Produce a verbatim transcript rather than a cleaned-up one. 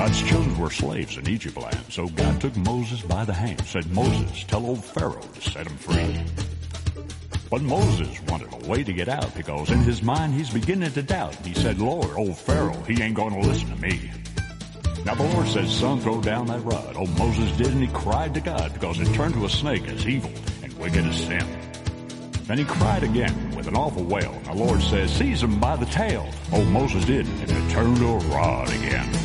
God's children were slaves in Egypt land, so God took Moses by the hand, said, Moses, tell old Pharaoh to set him free. But Moses wanted a way to get out because in his mind he's beginning to doubt. He said, Lord, old Pharaoh, he ain't going to listen to me. Now the Lord says, son, throw down that rod. Old Moses did, and he cried to God because it turned to a snake as evil and wicked as sin. Then he cried again with an awful wail. The Lord says, seize him by the tail. Old Moses did, and it turned to a rod again.